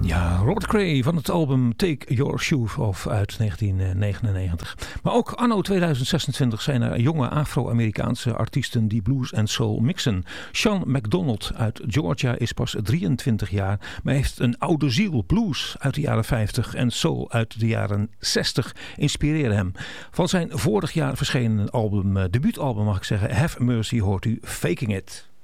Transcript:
Ja, Robert Cray van het album Take Your Shoes Off uit 1999. Maar ook anno 2026 zijn er jonge Afro-Amerikaanse artiesten die blues en soul mixen. Sean McDonald uit Georgia is pas 23 jaar, maar heeft een oude ziel. Blues uit de jaren 50 en soul uit de jaren 60 inspireren hem. Van zijn vorig jaar verschenen album, debuutalbum mag ik zeggen, Have Mercy, hoort u Faking It.